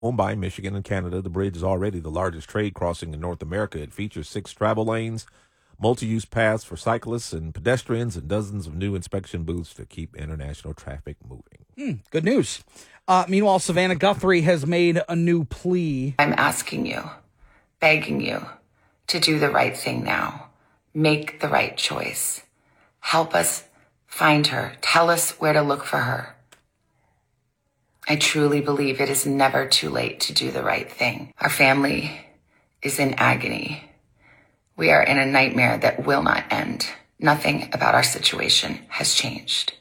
Owned by Michigan and Canada, the bridge is already the largest trade crossing in North America. It features 6 travel lanes, multi-use paths for cyclists and pedestrians, and dozens of new inspection booths to keep international traffic moving. Good news. Meanwhile, Savannah Guthrie has made a new plea. I'm asking you, begging you to do the right thing now. Make the right choice. Help us find her. Tell us where to look for her. I truly believe it is never too late to do the right thing. Our family is in agony. We are in a nightmare that will not end. Nothing about our situation has changed.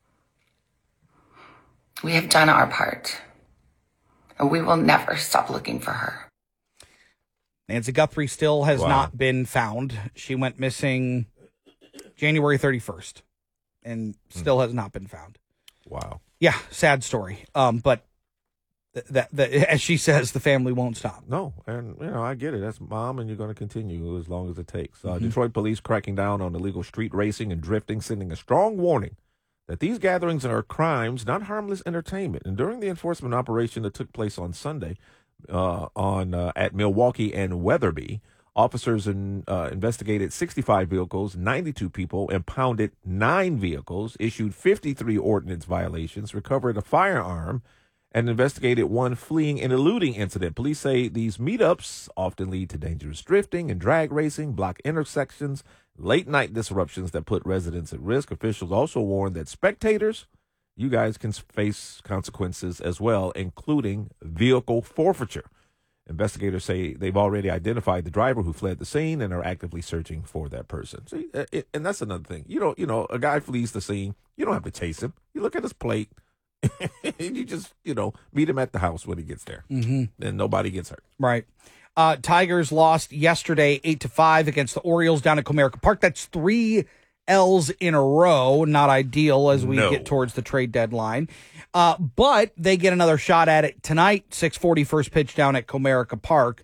We have done our part, and we will never stop looking for her. Nancy Guthrie still has not been found. She went missing January 31st and still has not been found. Wow. Yeah, sad story. But that as she says, the family won't stop. No, and I get it. That's Mom, and you're going to continue as long as it takes. Detroit police cracking down on illegal street racing and drifting, sending a strong warning that these gatherings are crimes, not harmless entertainment. And during the enforcement operation that took place on Sunday at Milwaukee and Weatherby, officers investigated 65 vehicles, 92 people, impounded 9 vehicles, issued 53 ordinance violations, recovered a firearm, and investigated 1 fleeing and eluding incident. Police say these meetups often lead to dangerous drifting and drag racing, block intersections, late-night disruptions that put residents at risk. Officials also warned that spectators, you guys can face consequences as well, including vehicle forfeiture. Investigators say they've already identified the driver who fled the scene and are actively searching for that person. See, and that's another thing. A guy flees the scene. You don't have to chase him. You look at his plate. And you just, meet him at the house when he gets there. Mm-hmm. And nobody gets hurt. Right. Tigers lost yesterday 8-5 against the Orioles down at Comerica Park. That's 3 L's in a row. Not ideal as we get towards the trade deadline. But they get another shot at it tonight. 6:40 first pitch down at Comerica Park.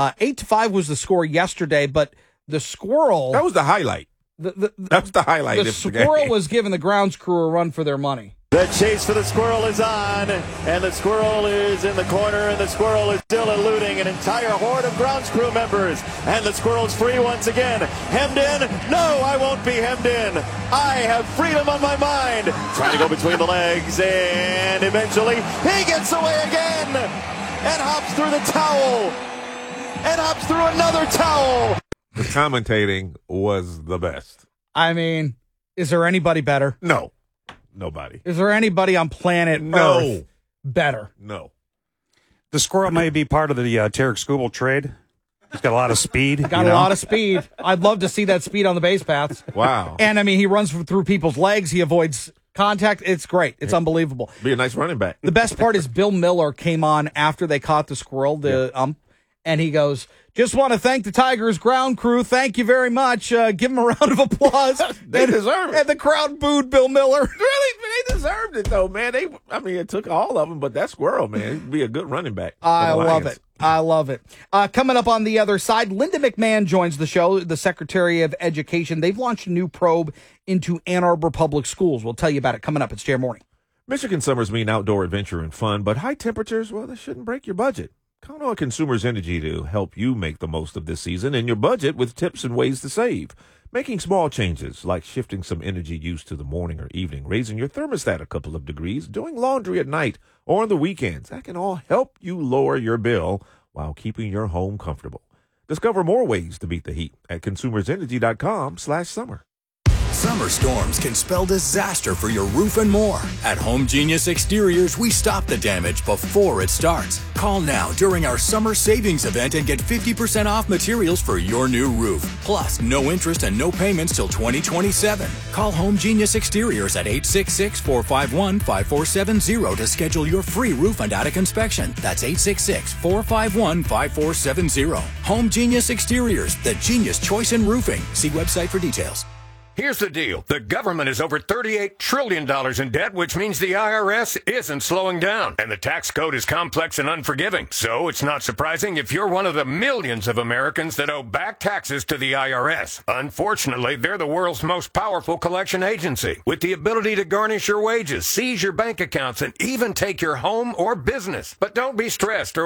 8-5 was the score yesterday, but the Squirrel... That was the highlight. That was the highlight. The Squirrel was giving the grounds crew a run for their money. The chase for the Squirrel is on, and the Squirrel is in the corner, and the Squirrel is still eluding an entire horde of grounds crew members. And the Squirrel's free once again. Hemmed in? No, I won't be hemmed in. I have freedom on my mind. Trying to go between the legs, and eventually he gets away again and hops through the towel and hops through another towel. The commentating was the best. I mean, is there anybody better? No. Nobody. Is there anybody on planet Earth better? No. The Squirrel may be part of the Tarek Skubal trade. He's got a lot of speed. A lot of speed. I'd love to see that speed on the base paths. Wow. And, I mean, he runs through people's legs. He avoids contact. It's great. It's unbelievable. Be a nice running back. The best part is Bill Miller came on after they caught the Squirrel, and he goes, just want to thank the Tigers ground crew. Thank you very much. Give them a round of applause. They deserve it. And the crowd booed Bill Miller. Really? They deserved it, though, man. It took all of them, but that Squirrel, man, he'd be a good running back. I love it. I love it. Coming up on the other side, Linda McMahon joins the show, the Secretary of Education. They've launched a new probe into Ann Arbor Public Schools. We'll tell you about it coming up. It's JR Morning. Michigan summers mean outdoor adventure and fun, but high temperatures, well, they shouldn't break your budget. Count on Consumers Energy to help you make the most of this season and your budget with tips and ways to save. Making small changes like shifting some energy use to the morning or evening, raising your thermostat a couple of degrees, doing laundry at night or on the weekends. That can all help you lower your bill while keeping your home comfortable. Discover more ways to beat the heat at consumersenergy.com/summer. Summer storms can spell disaster for your roof and more. At Home Genius Exteriors, we stop the damage before it starts. Call now during our summer savings event and get 50% off materials for your new roof. Plus, no interest and no payments till 2027. Call Home Genius Exteriors at 866-451-5470 to schedule your free roof and attic inspection. That's 866-451-5470. Home Genius Exteriors, the genius choice in roofing. See website for details. Here's the deal. The government is over $38 trillion in debt, which means the IRS isn't slowing down. And the tax code is complex and unforgiving. So it's not surprising if you're one of the millions of Americans that owe back taxes to the IRS. Unfortunately, they're the world's most powerful collection agency, with the ability to garnish your wages, seize your bank accounts, and even take your home or business. But don't be stressed or